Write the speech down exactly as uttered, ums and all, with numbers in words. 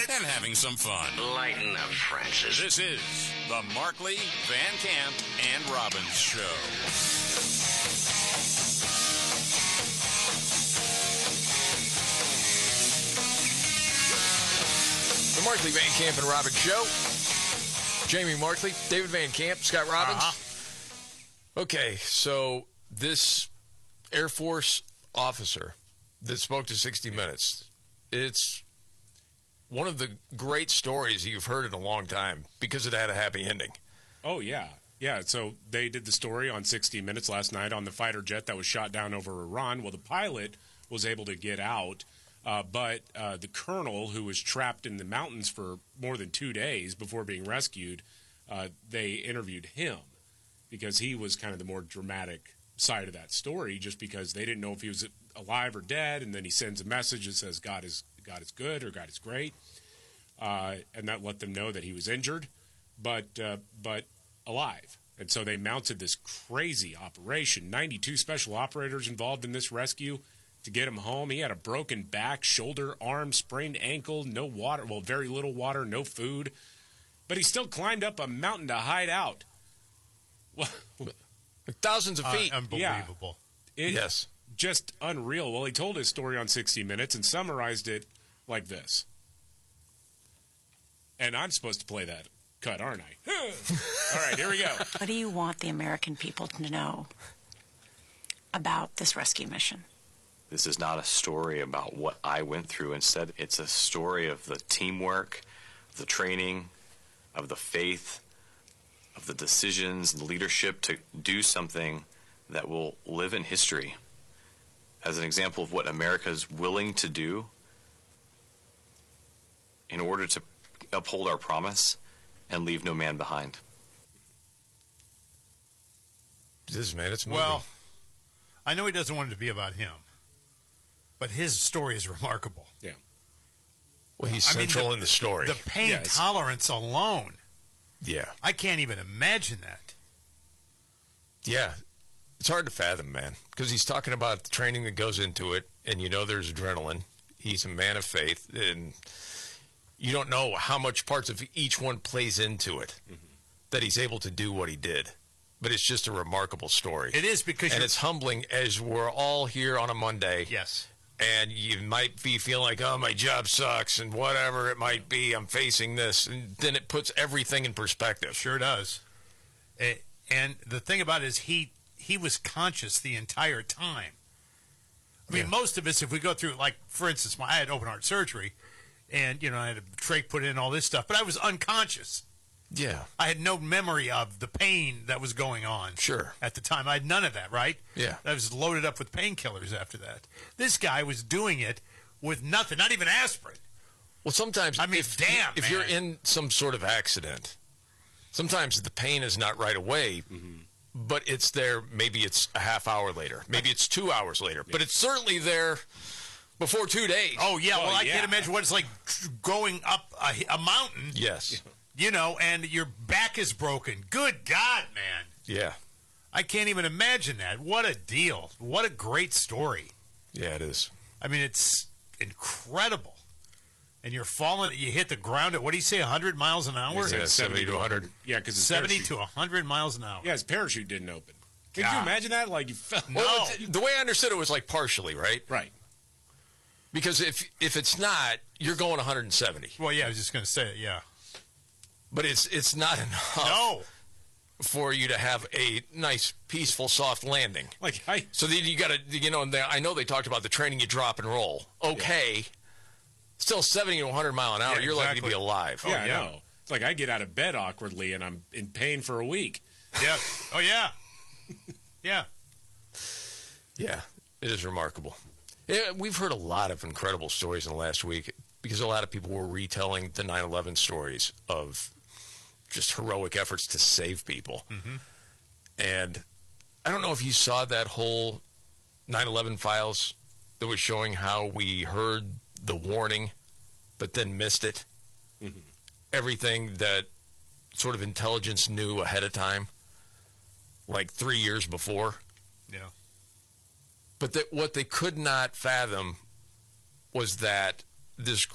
it and having some fun. Lighten up, Francis. This is the Markley, Van Camp, and Robbins Show. The Markley, Van Camp, and Robbins Show. Jamie Markley, David Van Camp, Scott Robbins. Uh-huh. Okay, so this Air Force officer that spoke to sixty minutes, it's one of the great stories you've heard in a long time because it had a happy ending. Oh, yeah. Yeah, so they did the story on sixty minutes last night on the fighter jet that was shot down over Iran. Well, the pilot was able to get out, uh, but uh, the colonel, who was trapped in the mountains for more than two days before being rescued, uh, they interviewed him because he was kind of the more dramatic side of that story, just because they didn't know if he was alive or dead, and then he sends a message that says God is God is good or God is great, uh, and that let them know that he was injured, but uh, but alive. And so they mounted this crazy operation. ninety-two special operators involved in this rescue to get him home. He had a broken back, shoulder, arm, sprained ankle, no water, well, very little water, no food, but he still climbed up a mountain to hide out. Well, thousands of feet. Uh, unbelievable. Yeah. It, yes. Just unreal. Well, he told his story on sixty minutes and summarized it like this. And I'm supposed to play that cut, aren't I? All right, here we go. What do you want the American people to know about this rescue mission? This is not a story about what I went through. Instead, it's a story of the teamwork, of the training, of the faith, of the decisions and leadership to do something that will live in history as an example of what America is willing to do in order to uphold our promise and leave no man behind. This man, it's moving. Well, I know he doesn't want it to be about him, but his story is remarkable. Yeah. Well, he's I mean, central the- in the story. The pain Yeah, it's- tolerance alone, yeah. I can't even imagine that. Yeah. It's hard to fathom, man, because he's talking about the training that goes into it, and you know there's adrenaline. He's a man of faith, and you don't know how much parts of each one plays into it, mm-hmm. that he's able to do what he did. But it's just a remarkable story. It is, because And you're- it's humbling as we're all here on a Monday. Yes. And you might be feeling like, oh, my job sucks, and whatever it might be, I'm facing this. And then it puts everything in perspective. Sure does. Eh, And the thing about it is he he was conscious the entire time. I mean, Yeah. most of us, if we go through, like, for instance, my, I had open heart surgery, and, you know, I had a trach put in, all this stuff, but I was unconscious. Yeah. I had no memory of the pain that was going on. Sure. At the time. I had none of that, right? Yeah. I was loaded up with painkillers after that. This guy was doing it with nothing, not even aspirin. Well, sometimes, I mean, if, damn, if man. you're in some sort of accident, sometimes the pain is not right away, mm-hmm. but it's there. Maybe it's a half hour later. Maybe it's two hours later. Yeah. But it's certainly there before two days. Oh, yeah. Well, Oh, I yeah. can't imagine what it's like going up a, a mountain. Yes. You know, and your back is broken. Good God, man. Yeah. I can't even imagine that. What a deal. What a great story. Yeah, it is. I mean, it's incredible. And you're falling, you hit the ground at, what do you say, one hundred miles an hour? He said Yeah, seventy to one hundred. Yeah, because seventy to one hundred miles an hour. Yeah, his parachute didn't open. Could God. you imagine that? Like, you fell. No. Well, it's- the way I understood it was like partially, right? Right. Because if if it's not, you're going one hundred seventy. Well, yeah, I was just going to say it, yeah. But it's it's not enough No. for you to have a nice, peaceful, soft landing. Like, I. So then you got to, you know, and they, I know they talked about the training you drop and roll. Okay. Still seventy to one hundred mile an hour, Yeah, you're lucky to exactly. be alive. Yeah, I yeah. know. It's like I get out of bed awkwardly and I'm in pain for a week. Yeah. Oh, yeah. Yeah. Yeah, it is remarkable. Yeah, we've heard a lot of incredible stories in the last week because a lot of people were retelling the nine eleven stories of just heroic efforts to save people. Mm-hmm. And I don't know if you saw that whole nine eleven files that was showing how we heard the warning but then missed it. Mm-hmm. Everything that sort of intelligence knew ahead of time, like three years before. Yeah. But that what they could not fathom was that this